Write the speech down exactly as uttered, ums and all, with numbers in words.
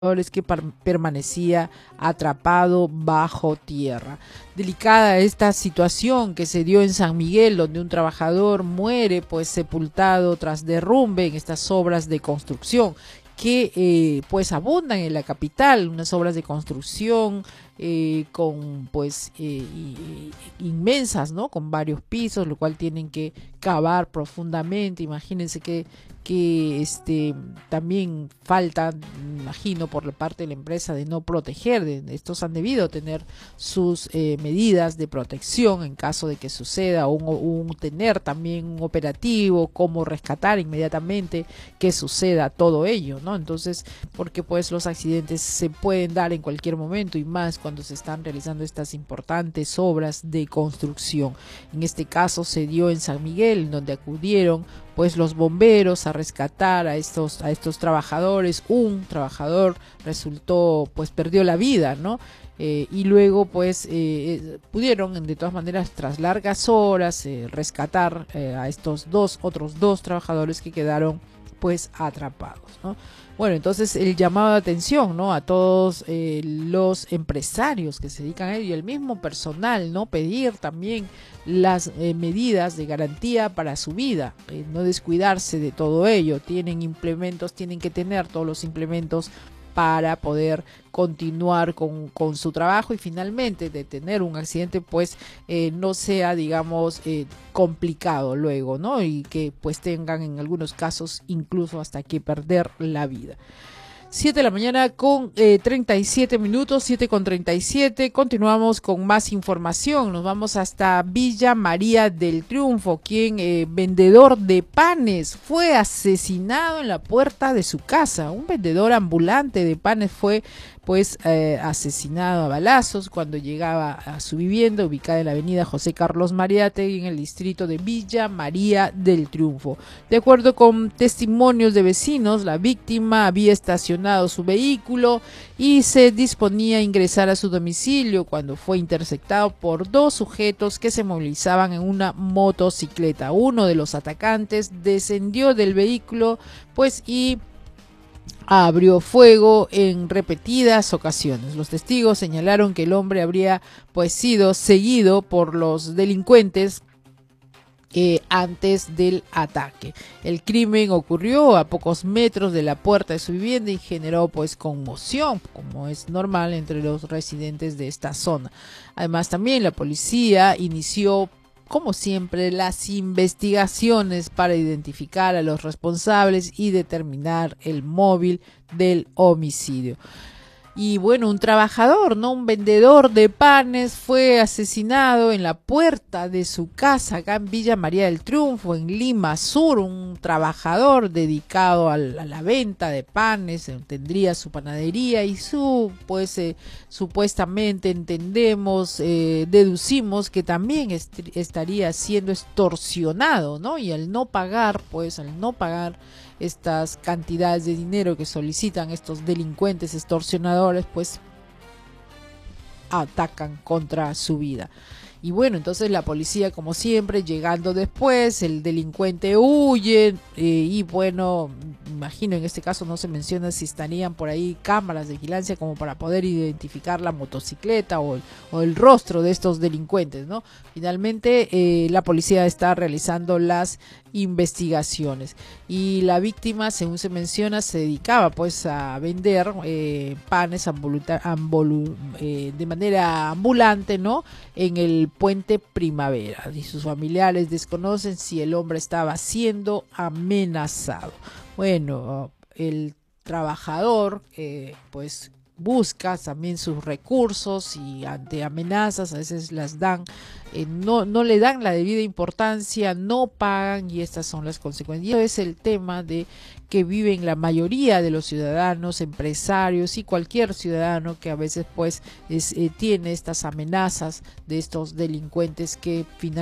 que permanecía atrapado bajo tierra. Delicada esta situación que se dio en San Miguel, donde un trabajador muere pues sepultado tras derrumbe en estas obras de construcción que eh, pues abundan en la capital, unas obras de construcción eh, con pues eh, inmensas, ¿no? Con varios pisos, lo cual tienen que cavar profundamente. Imagínense que que este también falta, imagino, por la parte de la empresa de no proteger. De, estos han debido tener sus eh, medidas de protección en caso de que suceda, o un, un tener también un operativo, cómo rescatar inmediatamente que suceda todo ello, ¿no? Entonces, porque pues los accidentes se pueden dar en cualquier momento, y más cuando se están realizando estas importantes obras de construcción. En este caso se dio en San Miguel, donde acudieron pues los bomberos a rescatar a estos a estos trabajadores. Un trabajador resultó pues perdió la vida, ¿no? Eh, y luego pues eh, pudieron de todas maneras tras largas horas eh, rescatar eh, a estos dos otros dos trabajadores que quedaron pues atrapados, ¿no? Bueno, entonces el llamado de atención, ¿no? A todos eh, los empresarios que se dedican a ello y el mismo personal, ¿no? Pedir también las eh, medidas de garantía para su vida, eh, no descuidarse de todo ello. Tienen implementos, tienen que tener todos los implementos para poder continuar con, con su trabajo, y finalmente de tener un accidente pues eh, no sea, digamos, eh, complicado luego, ¿no? Y que pues tengan en algunos casos incluso hasta que perder la vida. siete de la mañana con eh, treinta y siete minutos, siete con treinta y siete. Continuamos con más información. Nos vamos hasta Villa María del Triunfo, quien eh, vendedor de panes fue asesinado en la puerta de su casa. Un vendedor ambulante de panes fue pues eh, asesinado a balazos cuando llegaba a su vivienda ubicada en la avenida José Carlos Mariátegui, en el distrito de Villa María del Triunfo. De acuerdo con testimonios de vecinos, la víctima había estacionado su vehículo y se disponía a ingresar a su domicilio cuando fue interceptado por dos sujetos que se movilizaban en una motocicleta. Uno de los atacantes descendió del vehículo pues y abrió fuego en repetidas ocasiones. Los testigos señalaron que el hombre habría pues sido seguido por los delincuentes eh, antes del ataque. El crimen ocurrió a pocos metros de la puerta de su vivienda y generó pues conmoción, como es normal entre los residentes de esta zona. Además, también la policía inició, como siempre, las investigaciones para identificar a los responsables y determinar el móvil del homicidio. Y bueno, un trabajador, ¿no? Un vendedor de panes fue asesinado en la puerta de su casa acá en Villa María del Triunfo, en Lima Sur. Un trabajador dedicado a la, a la venta de panes, tendría su panadería y su, pues, eh, supuestamente entendemos, eh, deducimos que también est estaría siendo extorsionado, ¿no? Y al no pagar, pues, al no pagar estas cantidades de dinero que solicitan estos delincuentes extorsionadores, pues atacan contra su vida. Y bueno, entonces la policía, como siempre, llegando después, el delincuente huye eh, y bueno, imagino en este caso no se menciona si estarían por ahí cámaras de vigilancia como para poder identificar la motocicleta o el, o el rostro de estos delincuentes, ¿no? Finalmente eh, la policía está realizando las investigaciones, y la víctima, según se menciona, se dedicaba pues a vender eh, panes ambulu eh, de manera ambulante, ¿no? En el Puente Primavera, y sus familiares desconocen si el hombre estaba siendo amenazado. Bueno, el trabajador eh, pues busca también sus recursos, y ante amenazas a veces las dan, eh, no, no le dan la debida importancia, no pagan, y estas son las consecuencias. Y eso es el tema de que viven la mayoría de los ciudadanos, empresarios y cualquier ciudadano que a veces pues es, eh, tiene estas amenazas de estos delincuentes que finalmente